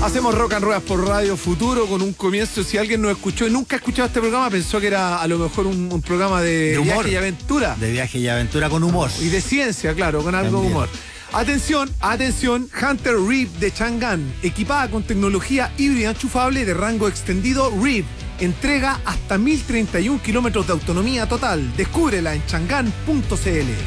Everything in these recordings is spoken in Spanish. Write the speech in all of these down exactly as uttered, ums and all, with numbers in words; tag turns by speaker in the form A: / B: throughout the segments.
A: Hacemos Rock and Ruedas por Radio Futuro con un comienzo. Si alguien nos escuchó y nunca ha escuchado este programa, pensó que era a lo mejor un, un programa de,
B: de humor,
A: viaje y aventura.
B: De viaje y aventura con humor.
A: Y de ciencia, claro, con algo de humor. Atención, atención, Hunter Reeve de Chang'an, equipada con tecnología híbrida enchufable de rango extendido. Reeve entrega hasta mil treinta y uno kilómetros de autonomía total. Descúbrela en chang'an punto c l.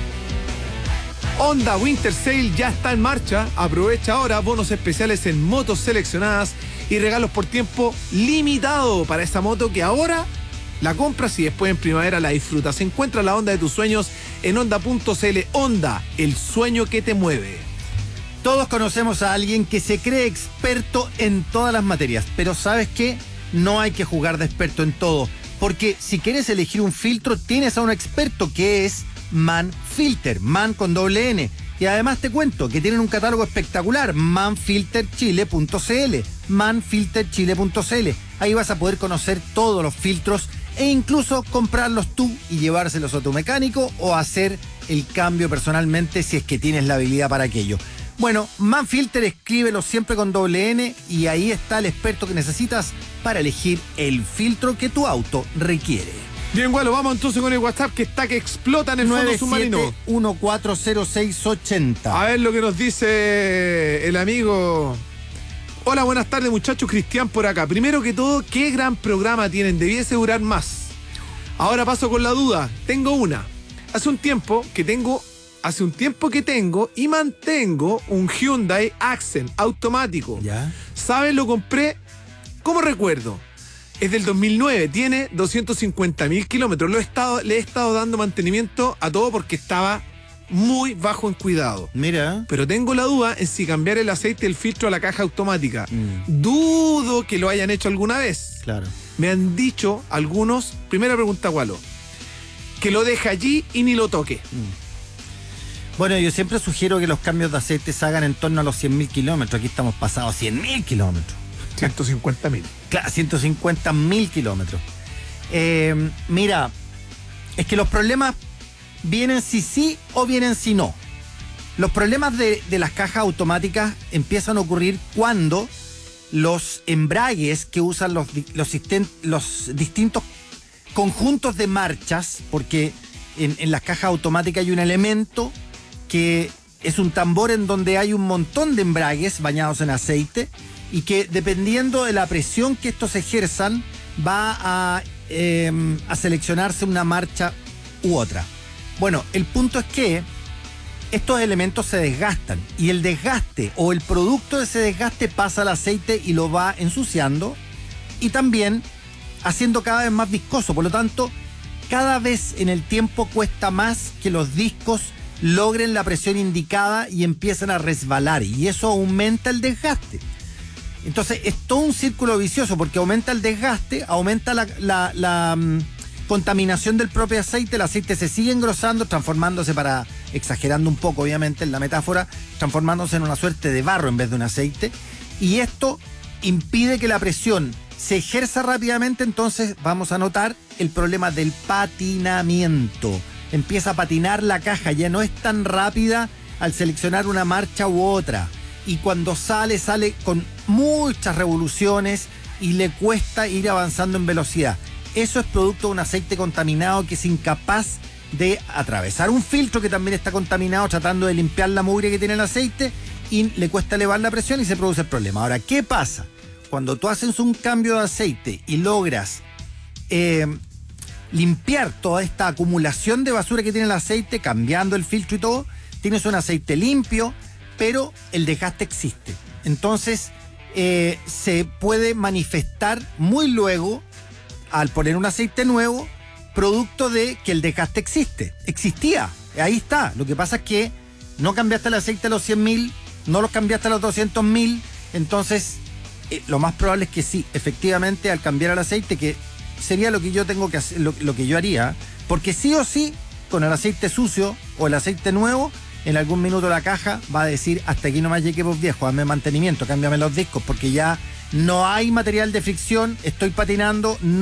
A: Honda Winter Sale ya está en marcha. Aprovecha ahora bonos especiales en motos seleccionadas y regalos por tiempo limitado para esa moto que ahora la compras y después en primavera la disfrutas. Encuentra la Honda de tus sueños en honda punto c l. Honda, el sueño que te mueve.
B: Todos conocemos a alguien que se cree experto en todas las materias, pero ¿sabes qué? No hay que jugar de experto en todo, porque si quieres elegir un filtro tienes a un experto que es Manfilter, Man con doble N. Y además te cuento que tienen un catálogo espectacular, manfilter chile punto c l, manfilter chile punto c l. Ahí vas a poder conocer todos los filtros e incluso comprarlos tú y llevárselos a tu mecánico o hacer el cambio personalmente si es que tienes la habilidad para aquello. Bueno, Manfilter, escríbelo siempre con doble N y ahí está el experto que necesitas para elegir el filtro que tu auto requiere.
A: Bien, Gualo, vamos entonces con el WhatsApp que está que explota en el fondo submarino.
B: nueve siete uno cuatro cero seis ocho cero.
A: A ver lo que nos dice el amigo. Hola, buenas tardes, muchachos. Cristian por acá. Primero que todo, qué gran programa tienen. Debiese durar más. Ahora paso con la duda. Tengo una. Hace un tiempo que tengo, hace un tiempo que tengo y mantengo un Hyundai Accent automático.
B: ¿Ya?
A: ¿Saben? Lo compré, ¿cómo recuerdo? Es del dos mil nueve, tiene doscientos cincuenta mil kilómetros. Lo he estado, le he estado dando mantenimiento a todo porque estaba muy bajo en cuidado.
B: Mira.
A: Pero tengo la duda en si cambiar el aceite del filtro a la caja automática.
B: Mm.
A: Dudo que lo hayan hecho alguna vez.
B: Claro.
A: Me han dicho algunos, primera pregunta, Gualo, que lo deje allí y ni lo toque.
B: Mm. Bueno, yo siempre sugiero que los cambios de aceite se hagan en torno a los cien mil kilómetros. Aquí estamos pasados a cien mil kilómetros.
A: ciento cincuenta mil.
B: Claro, ciento cincuenta mil kilómetros. Eh, mira, es que los problemas vienen si sí o vienen si no. Los problemas de, de las cajas automáticas empiezan a ocurrir cuando los embragues que usan los, los, los distintos conjuntos de marchas, porque en, en las cajas automáticas hay un elemento que es un tambor en donde hay un montón de embragues bañados en aceite, y que dependiendo de la presión que estos ejerzan va a, eh, a seleccionarse una marcha u otra. Bueno, el punto es que estos elementos se desgastan y el desgaste o el producto de ese desgaste pasa al aceite y lo va ensuciando y también haciendo cada vez más viscoso. Por lo tanto, cada vez en el tiempo cuesta más que los discos logren la presión indicada y empiezan a resbalar y eso aumenta el desgaste. Entonces es todo un círculo vicioso porque aumenta el desgaste, aumenta la, la, la um, contaminación del propio aceite, el aceite se sigue engrosando, transformándose, para exagerando un poco obviamente en la metáfora, transformándose en una suerte de barro en vez de un aceite, y esto impide que la presión se ejerza rápidamente. Entonces vamos a notar el problema del patinamiento. Empieza a patinar la caja, ya no es tan rápida al seleccionar una marcha u otra. Y cuando sale, sale con muchas revoluciones y le cuesta ir avanzando en velocidad. Eso es producto de un aceite contaminado que es incapaz de atravesar un filtro que también está contaminado, tratando de limpiar la mugre que tiene el aceite, y le cuesta elevar la presión y se produce el problema. Ahora, ¿qué pasa? Cuando tú haces un cambio de aceite y logras eh, limpiar toda esta acumulación de basura que tiene el aceite, cambiando el filtro y todo, tienes un aceite limpio, pero el desgaste existe. Entonces, eh, se puede manifestar muy luego, al poner un aceite nuevo, producto de que el desgaste existe. Existía, ahí está. Lo que pasa es que no cambiaste el aceite a los cien mil, no los cambiaste a los doscientos mil, entonces eh, lo más probable es que sí, efectivamente, al cambiar el aceite, que sería lo que yo tengo que hacer, lo, lo que yo haría, porque sí o sí, con el aceite sucio o el aceite nuevo, en algún minuto la caja va a decir: hasta aquí nomás llegué, pues viejo, hazme mantenimiento, cámbiame los discos, porque ya no hay material de fricción, estoy patinando, no